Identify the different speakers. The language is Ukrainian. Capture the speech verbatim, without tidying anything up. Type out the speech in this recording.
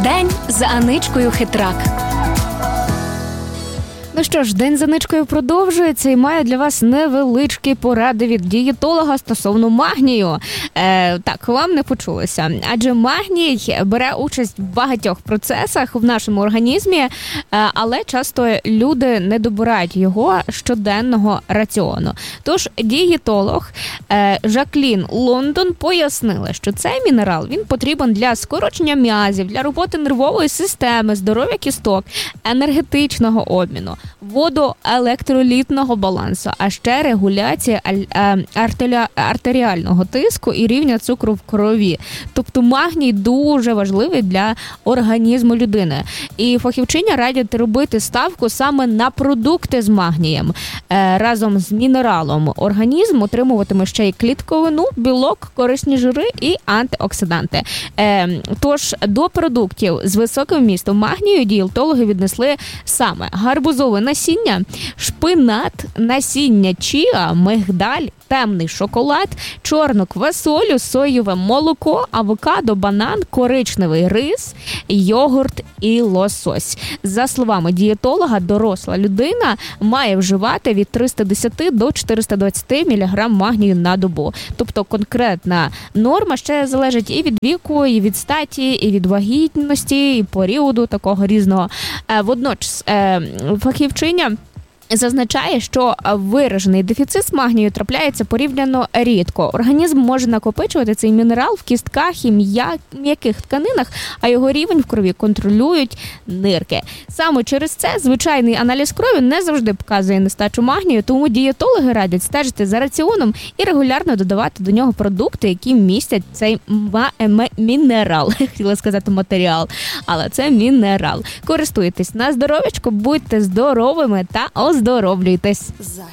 Speaker 1: День з Аничкою Хитрак.
Speaker 2: Ну що ж, день з Аничкою продовжується і маю для вас невеличкі поради від дієтолога стосовно магнію. Е, так, вам не почулося. Адже магній бере участь в багатьох процесах в нашому організмі, е, але часто люди не добирають його щоденного раціону. Тож дієтолог е, Жаклін Лондон пояснила, що цей мінерал, він потрібен для скорочення м'язів, для роботи нервової системи, здоров'я кісток, енергетичного обміну, водоелектролітного балансу, а ще регуляція артеріального тиску і рівня цукру в крові. Тобто магній дуже важливий для організму людини. І фахівчиня радять робити ставку саме на продукти з магнієм. Разом з мінералом організм отримуватиме ще й клітковину, білок, корисні жири і антиоксиданти. Тож до продуктів з високим вмістом магнію дієтологи віднесли саме гарбузове насіння, шпинат, насіння чіа, мигдаль, темний шоколад, чорну квасолю, соєве молоко, авокадо, банан, коричневий рис, йогурт і лосось. За словами дієтолога, доросла людина має вживати від триста десять до чотириста двадцять міліграм магнію на добу. Тобто конкретна норма ще залежить і від віку, і від статі, і від вагітності, і періоду такого різного. Водночас фахівчиня зазначає, що виражений дефіцит магнію трапляється порівняно рідко. Організм може накопичувати цей мінерал в кістках і м'яких тканинах, а його рівень в крові контролюють нирки. Саме через це звичайний аналіз крові не завжди показує нестачу магнію, тому дієтологи радять стежити за раціоном і регулярно додавати до нього продукти, які містять цей мінерал. Хотіла сказати матеріал, але це мінерал. Користуйтесь на здоров'ячко, будьте здоровими та оздоровлюйтесь.